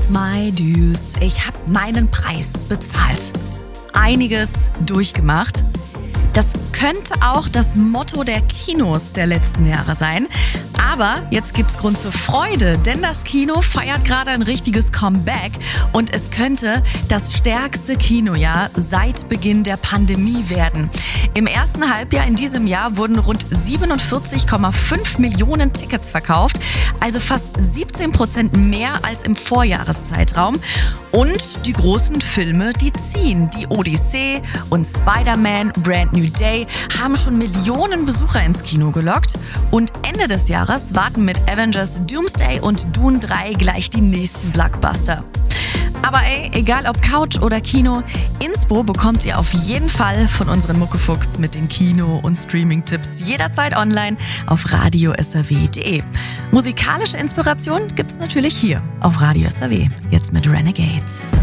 my dues. Ich habe meinen Preis bezahlt. Einiges durchgemacht. Das könnte auch das Motto der Kinos der letzten Jahre sein. Aber jetzt gibt's Grund zur Freude, denn das Kino feiert gerade ein richtiges Comeback und es könnte das stärkste Kinojahr seit Beginn der Pandemie werden. Im ersten Halbjahr in diesem Jahr wurden rund 47,5 Millionen Tickets verkauft, also fast 17% mehr als im Vorjahreszeitraum. Und die großen Filme, die ziehen. Die Odyssee und Spider-Man Brand New Day haben schon Millionen Besucher ins Kino gelockt. Und Ende des Jahres warten mit Avengers Doomsday und Dune 3 gleich die nächsten Blockbuster. Aber egal ob Couch oder Kino, Inspo bekommt ihr auf jeden Fall von unseren Muckefuchs mit den Kino- und Streaming-Tipps jederzeit online auf radio.srw.de. Musikalische Inspiration gibt's natürlich hier auf Radio SRW, jetzt mit Renegades.